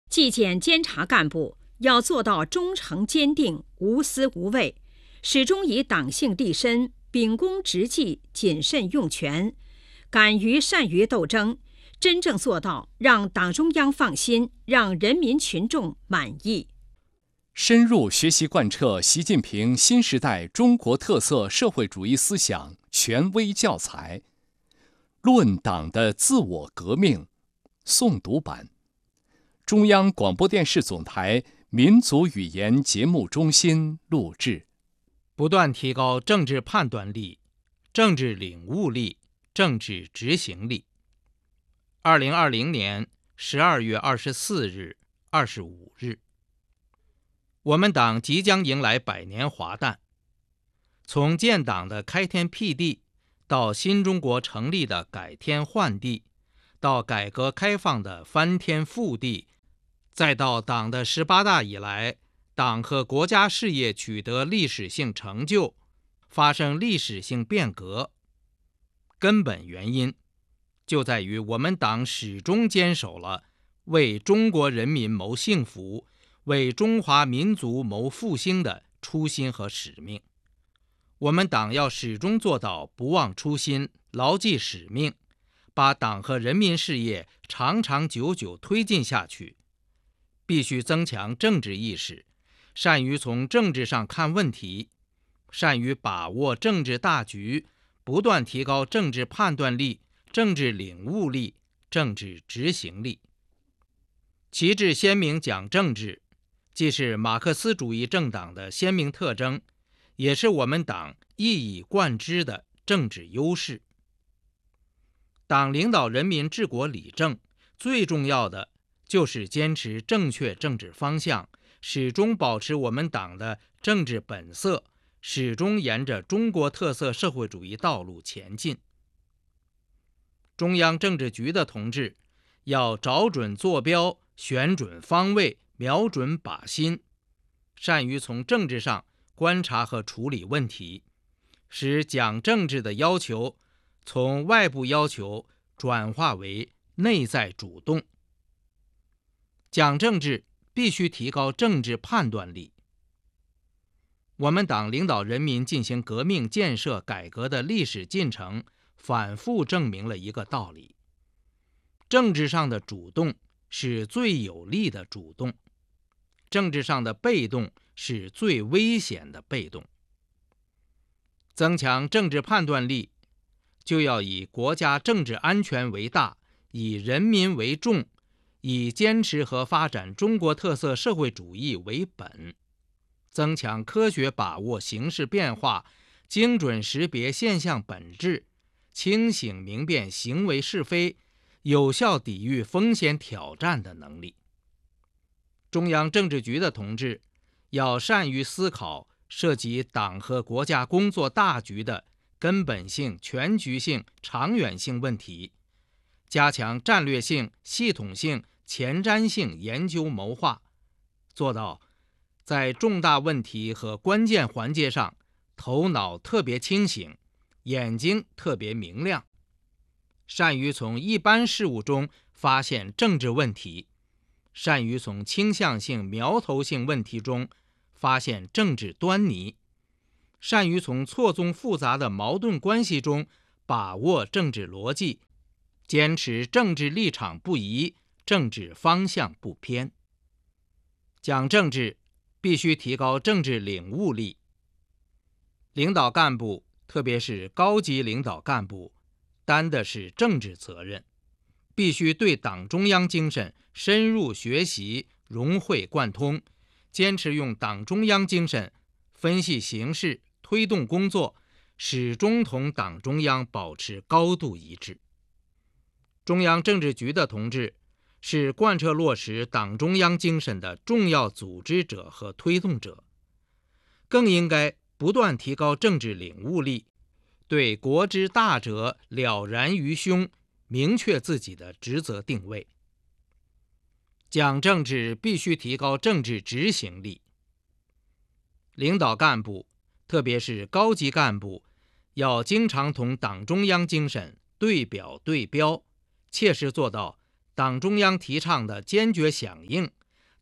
纪检监察干部要做到忠诚坚定、无私无畏，始终以党性立身，秉公执纪，谨慎用权，敢于善于斗争，真正做到让党中央放心，让人民群众满意。 深入学习贯彻习近平新时代中国特色社会主义思想权威教材，论党的自我革命诵读版，中央广播电视总台民族语言节目中心录制。 不断提高政治判断力、政治领悟力、政治执行力。2020年12月24日、25日，我们党即将迎来100年华诞。从建党的开天辟地，到新中国成立的改天换地，到改革开放的翻天覆地，再到党的18大以来，党和国家事业取得历史性成就，发生历史性变革，根本原因就在于我们党始终坚守了为中国人民谋幸福、为中华民族谋复兴的初心和使命。我们党要始终做到不忘初心、牢记使命，把党和人民事业长长久久推进下去。必须增强政治意识，善于从政治上看问题，善于把握政治大局，不断提高政治判断力、政治领悟力、政治执行力。旗帜鲜明讲政治，既是马克思主义政党的鲜明特征，也是我们党一以贯之的政治优势。党领导人民治国理政，最重要的就是坚持正确政治方向，始终保持我们党的政治本色，始终沿着中国特色社会主义道路前进。中央政治局的同志要找准坐标，选准方位，瞄准靶心，善于从政治上观察和处理问题，使讲政治的要求从外部要求转化为内在主动。讲政治必须提高政治判断力。我们党领导人民进行革命建设改革的历史进程，反复证明了一个道理：政治上的主动是最有力的主动，政治上的被动是最危险的被动。增强政治判断力，就要以国家政治安全为大，以人民为重，以坚持和发展中国特色社会主义为本，增强科学把握形势变化，精准识别现象本质，清醒明辨行为是非，有效抵御风险挑战的能力。中央政治局的同志要善于思考涉及党和国家工作大局的根本性、全局性、长远性问题，加强战略性、系统性、前瞻性研究谋划，做到在重大问题和关键环节上头脑特别清醒，眼睛特别明亮，善于从一般事物中发现政治问题，善于从倾向性、苗头性问题中发现政治端倪，善于从错综复杂的矛盾关系中把握政治逻辑，坚持政治立场不移，政治方向不偏。讲政治必须提高政治领悟力。领导干部，特别是高级领导干部，担的是政治责任，必须对党中央精神深入学习，融会贯通，坚持用党中央精神分析形势，推动工作，始终同党中央保持高度一致。中央政治局的同志是贯彻落实党中央精神的重要组织者和推动者，更应该不断提高政治领悟力，对国之大者了然于胸，明确自己的职责定位。讲政治必须提高政治执行力。领导干部，特别是高级干部，要经常同党中央精神对表对标，切实做到党中央提倡的坚决响应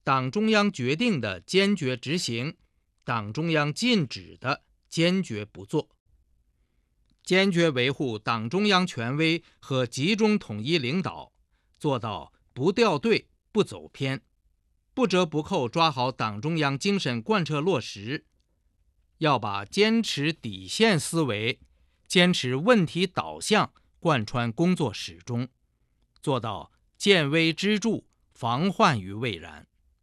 党中央决定的坚决执行，党中央禁止的坚决不做。坚决维护党中央权威和集中统一领导，做到不掉队、不走偏，不折不扣抓好党中央精神贯彻落实。要把坚持底线思维、坚持问题导向贯穿工作始终，做到见微知著，防患于未然。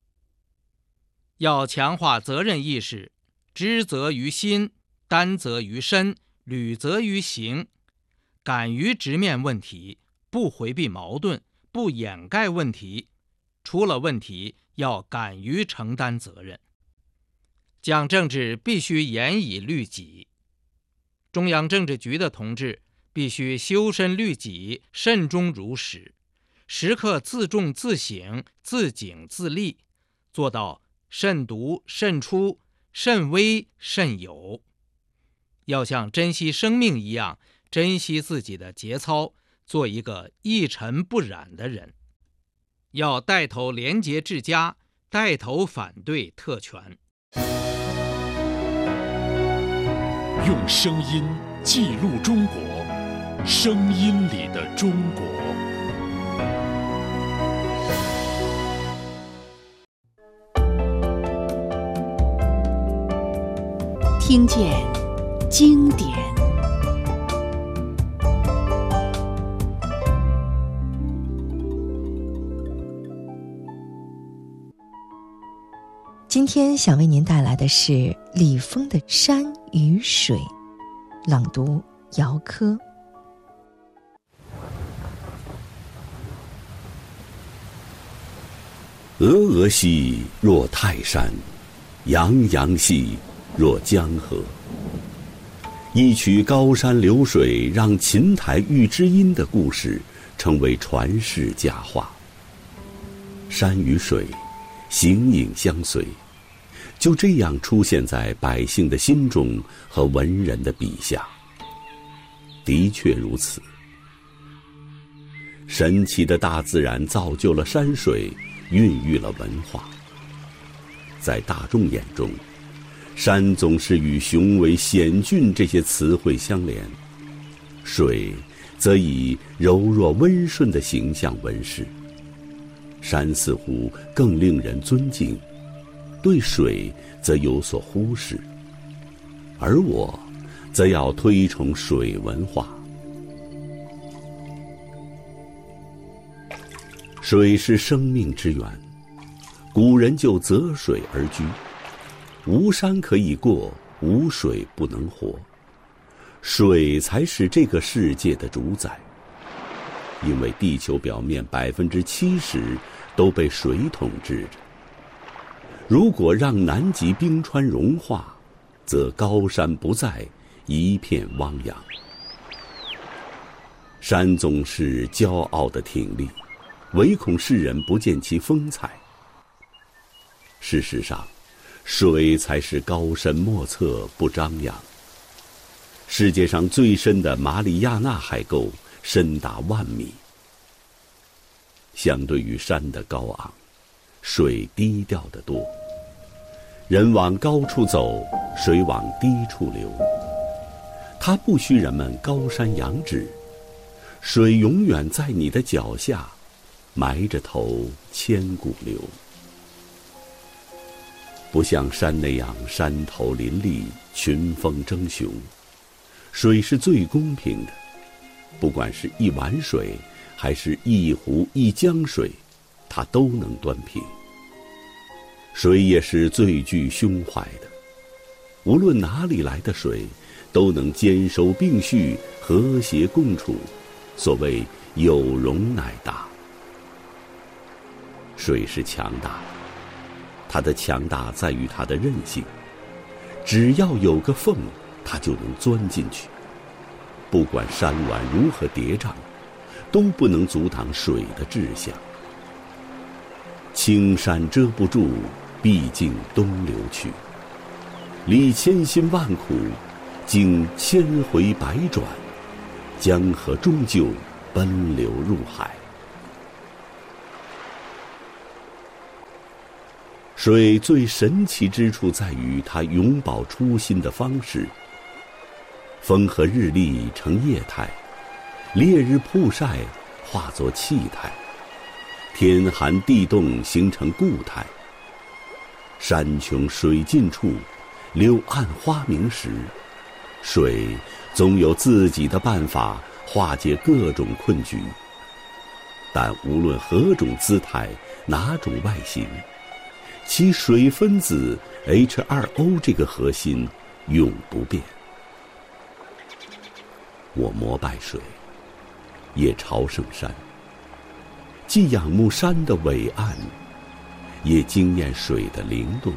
要强化责任意识，知责于心，担责于身，履责于行，敢于直面问题，不回避矛盾，不掩盖问题，出了问题要敢于承担责任。讲政治必须严以律己，中央政治局的同志必须修身律己，慎终如始，时刻自重自省，自警自立，做到慎独慎出，慎微慎有。要像珍惜生命一样珍惜自己的节操，做一个一尘不染的人。要带头廉洁治家，带头反对特权。 用声音记录中国，声音里的中国。 听见经典。今天想为您带来的是李峰的《山与水》，朗读姚科。 峨峨兮若泰山，洋洋兮若江河。一曲高山流水让琴台遇知音的故事成为传世佳话。山与水形影相随，就这样出现在百姓的心中和文人的笔下。的确如此，神奇的大自然造就了山水，孕育了文化。在大众眼中，山总是与雄伟险峻这些词汇相连，水则以柔弱温顺的形象问世。山似乎更令人尊敬，对水则有所忽视，而我则要推崇水文化。水是生命之源，古人就择水而居，无山可以过，无水不能活。水才是这个世界的主宰，因为地球表面70%都被水统治着。如果让南极冰川融化，则高山不再，一片汪洋。山总是骄傲地挺立，唯恐世人不见其风采。事实上，水才是高深莫测，不张扬。世界上最深的马里亚纳海沟深达1万米。相对于山的高昂，水低调得多。人往高处走，水往低处流。它不需人们高山仰止，水永远在你的脚下，埋着头千古流。不像山那样山头林立，群峰争雄，水是最公平的。不管是一碗水，还是一湖一江水，它都能端平。水也是最具胸怀的，无论哪里来的水，都能兼收并蓄，和谐共处。所谓有容乃大。水是强大的，它的强大在于它的韧性，只要有个缝，它就能钻进去。不管山峦如何叠嶂，都不能阻挡水的志向。青山遮不住，毕竟东流去。历千辛万苦，经千回百转，江河终究奔流入海。 水最神奇之处在于它永葆初心的方式。风和日丽成液态，烈日曝晒化作气态，天寒地冻形成固态。山穷水尽处，柳暗花明时，水总有自己的办法化解各种困局。但无论何种姿态，哪种外形，其水分子 H2O 这个核心永不变。我膜拜水，也朝圣山，既仰慕山的伟岸，也惊艳水的灵动。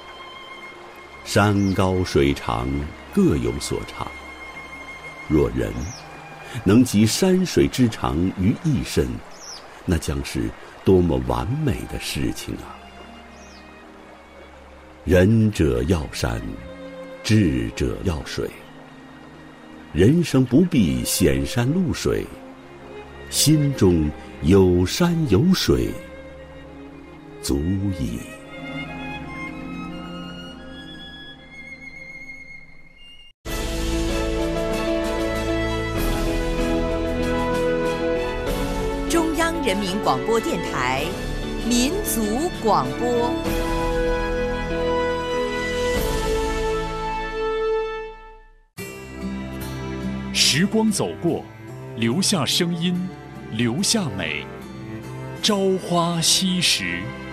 山高水长，各有所长。若人能集山水之长于一身，那将是多么完美的事情啊！仁者要山，智者要水。人生不必显山露水，心中有山有水，足矣。 中央人民广播电台民族广播。 时光走过，留下声音，留下美。朝花夕拾。